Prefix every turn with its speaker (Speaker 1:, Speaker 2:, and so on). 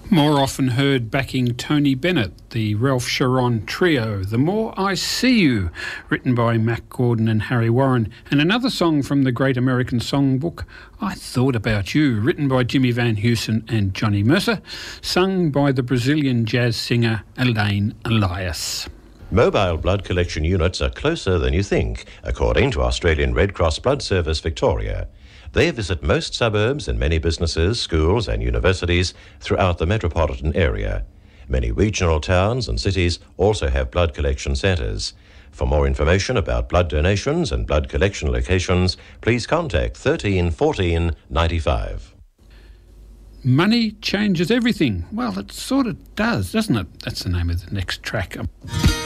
Speaker 1: More often heard backing Tony Bennett, the Ralph Sharon Trio, The More I See You, written by Mac Gordon and Harry Warren, and another song from the Great American Songbook, I Thought About You, written by Jimmy Van Heusen and Johnny Mercer, sung by the Brazilian jazz singer Elaine Elias.
Speaker 2: Mobile blood collection units are closer than you think, according to Australian Red Cross Blood Service Victoria. They visit most suburbs and many businesses, schools and universities throughout the metropolitan area. Many regional towns and cities also have blood collection centres. For more information about blood donations and blood collection locations, please contact 13 14 95.
Speaker 1: Money changes everything. Well, it sort of does, doesn't it? That's the name of the next track.